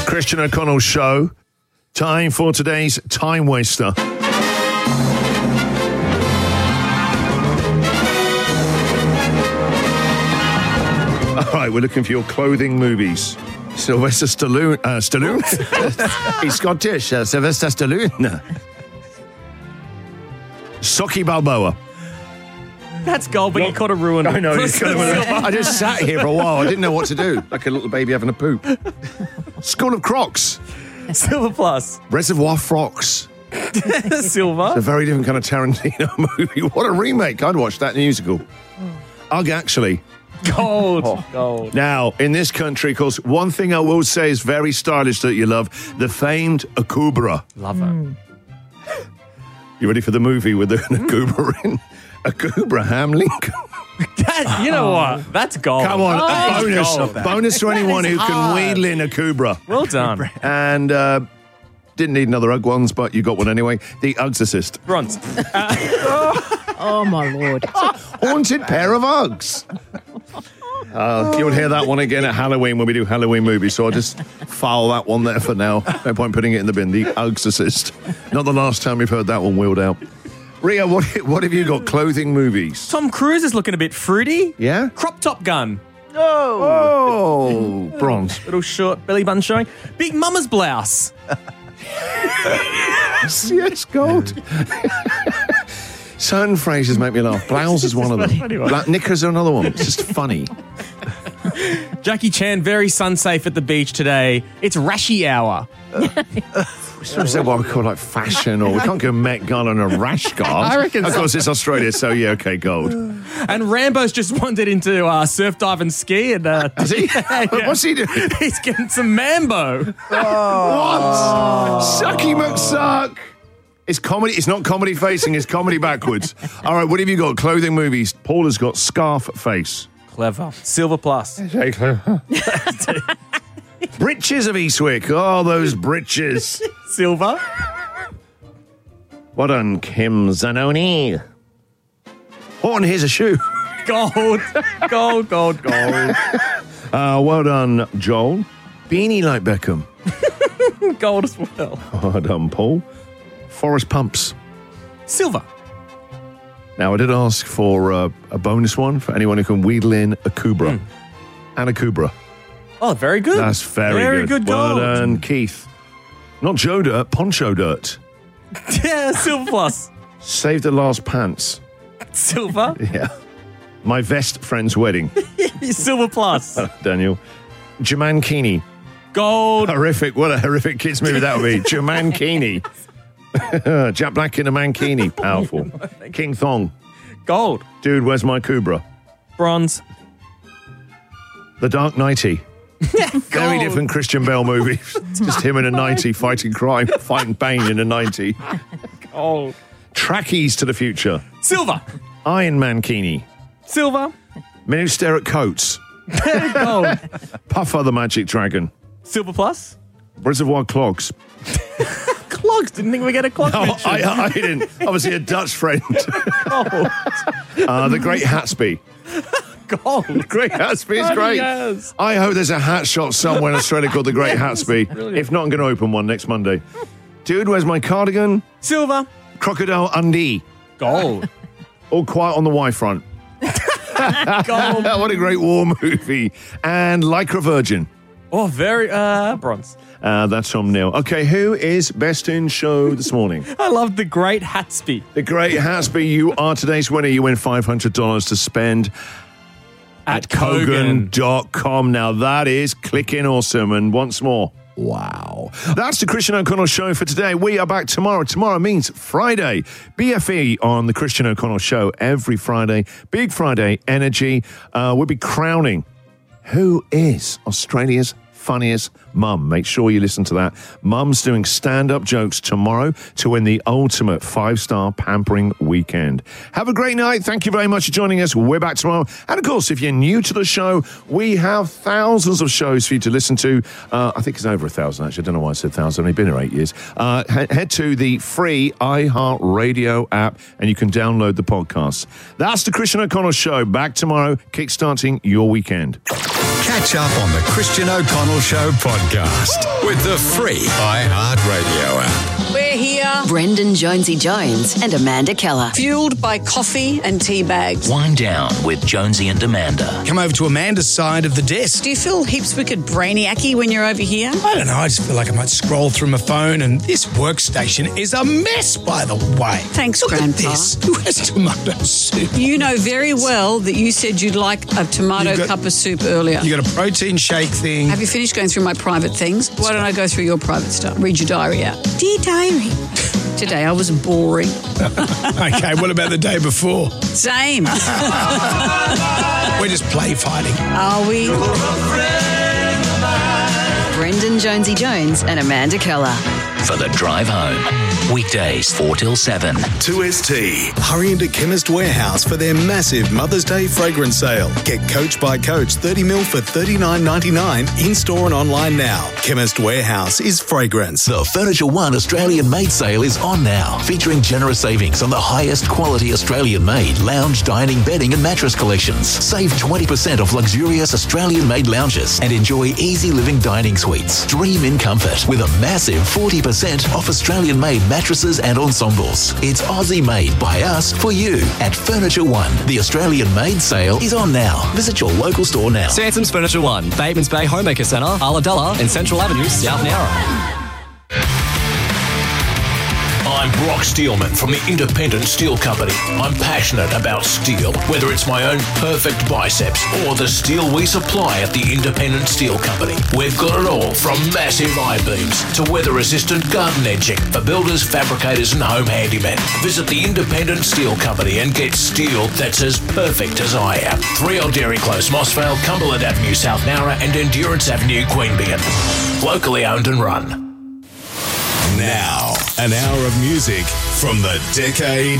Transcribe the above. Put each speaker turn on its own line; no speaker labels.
Christian O'Connell Show. Time for today's Time Waster. All right, we're looking for your clothing movies. Sylvester Stallone. He's Scottish. Sylvester Stallone. Socky Balboa.
That's gold, but you could have ruined it.
I know. I just sat here for a while. I didn't know what to do. Like a little baby having a poop. School of Crocs.
Silver plus.
Reservoir Fox.
Silver.
It's a very different kind of Tarantino movie. What a remake. I'd watch that musical. Ugh, actually.
Gold. Gold.
Now, in this country, of course, one thing I will say is very stylish that you love, the famed Akubra.
Love it.
You ready for the movie with the Akubra in? Abraham Lincoln.
You know what? That's gold.
Come on, a bonus.
Gold.
Bonus to anyone who can wheedle in a Kubra.
Well done.
And didn't need another Ugg ones, but you got one anyway. The Uggsist.
Bronze.
Oh, my Lord.
Haunted pair of Uggs. You'll hear that one again at Halloween when we do Halloween movies, so I'll just file that one there for now. No point putting it in the bin. The Uggsist. Not the last time we've heard that one wheeled out. Ria, what have you got? Clothing movies.
Tom Cruise is looking a bit fruity.
Yeah?
Crop top gun.
Oh, bronze.
Little short belly button showing. Big mama's blouse.
Yes, gold. Certain phrases make me laugh. Blouse is one of them. Knickers are another one. It's just funny.
Jackie Chan, very sun-safe at the beach today. It's rashy hour.
Some say what we call like fashion, or we can't go Met Gala in a rash guard.
I reckon
Of course, it's Australia, so yeah, okay, gold.
And Rambo's just wandered into surf, dive and ski. And,
Is he? What's he doing?
He's getting some mambo.
What? Sucky McSuck. It's comedy. It's not comedy facing, it's comedy backwards. All right, what have you got? Clothing movies. Paul has got Scarf Face.
Clever. Silver plus.
Very clever. Britches of Eastwick. Oh, those britches.
Silver.
Well done, Kim Zanoni. Horn, here's a shoe.
Gold. Gold.
Well done, Joel. Beanie like Beckham.
Gold as well.
Well done, Paul. Forest Pumps.
Silver.
Now, I did ask for a bonus one for anyone who can wheedle in a Kubra. And a Kubra.
Oh, very good.
That's very good.
Gold.
Well done, Keith. Not Joe Dirt, Poncho Dirt.
Yeah, silver plus.
Save the last pants.
Silver.
Yeah. My best friend's wedding.
Silver plus.
Daniel. Jumankini.
Gold.
Horrific. What a horrific kids movie that would be. Jumankini. Jack Black in a mankini. Powerful. King Thong.
Gold.
Dude, where's my Kubra?
Bronze.
The Dark Knighty. Very different Christian Bale movie. Just him in a 90 fighting crime, fighting Bane in a 90.
Gold.
Trackies to the future.
Silver.
Iron Mankini.
Silver.
Men Who Stare at Coats.
Gold.
Puffer the Magic Dragon.
Silver plus.
Reservoir Clogs.
Clogs. Didn't think we get a clog.
Oh, I didn't. Obviously a Dutch friend. The Great Hatsby.
Gold.
The Great Hatsby is great.
Yes.
I hope there's a hat shop somewhere in Australia called the Great Hatsby.
Brilliant.
If not, I'm going to open one next Monday. Dude, where's my cardigan?
Silver.
Crocodile Undie.
Gold.
All Quiet on the Y front.
Gold.
What a great war movie. And Lycra Virgin.
Oh, very bronze.
That's from Neil. Okay, who is best in show this morning?
I love the Great Hatsby.
The Great Hatsby. You are today's winner. You win $500 to spend at Kogan.com. Now that is clicking awesome. And once more, wow. That's the Christian O'Connell Show for today. We are back tomorrow. Tomorrow means Friday. BFE on the Christian O'Connell Show every Friday. Big Friday energy. We'll be crowning who is Australia's funniest mum. Make sure you listen to that. Mum's doing stand-up jokes tomorrow to win the ultimate 5-star pampering weekend. Have a great night. Thank you very much for joining us. We're back tomorrow. And of course, if you're new to the show, we have thousands of shows for you to listen to. I think it's over 1,000, actually. I don't know why I said 1,000. I've only been here 8 years. Head to the free iHeartRadio app and you can download the podcast. That's the Christian O'Connell Show. Back tomorrow, kickstarting your weekend.
Catch up on the Christian O'Connell Show podcast. podcast with the free iHeartRadio app.
We're here,
Brendan Jonesy Jones and Amanda Keller.
fueled by coffee and tea bags.
Wind down with Jonesy and Amanda.
Come over to Amanda's side of the desk.
Do you feel heaps wicked brainiacy when you're over here?
I don't know, I just feel like I might scroll through my phone, and this workstation is a mess, by the way.
Thanks,
Look
Grandpa.
at this. Who has tomato soup?
You know very well that you said you'd like a tomato
You've got-
cup of soup earlier.
You got a protein shake thing.
Have you finished going through my private things? Why don't I go through your private stuff? Read your diary out. Dear diary. Today I was boring.
Okay, what about the day before?
Same.
We're just play fighting.
Are we?
Brendan Jonesy Jones and Amanda Keller.
For the drive home. Weekdays 4 till 7.
2ST. Hurry into Chemist Warehouse for their massive Mother's Day fragrance sale. Get Coach by Coach 30ml for $39.99 in-store and online now. Chemist Warehouse is fragrance.
The Furniture One Australian Made sale is on now, featuring generous savings on the highest quality Australian made lounge, dining, bedding and mattress collections. Save 20% off luxurious Australian made lounges and enjoy easy living dining suites. Dream in comfort with a massive 40% off Australian made mattresses and ensembles. It's Aussie made by us for you at Furniture One. The Australian Made sale is on now. Visit your local store now.
Sansom's Furniture One, Batemans Bay Homemaker Centre, Ulladulla and Central Avenue, South Nowra.
I'm Brock Steelman from the Independent Steel Company. I'm passionate about steel, whether it's my own perfect biceps or the steel we supply at the Independent Steel Company. We've got it all from massive I-beams to weather-resistant garden edging for builders, fabricators and home handymen. Visit the Independent Steel Company and get steel that's as perfect as I am. 3 Old Dairy Close, Mossvale, Cumberland Avenue, South Nowra and Endurance Avenue, Queanbeyan. Locally owned and run.
Now, an hour of music from the decade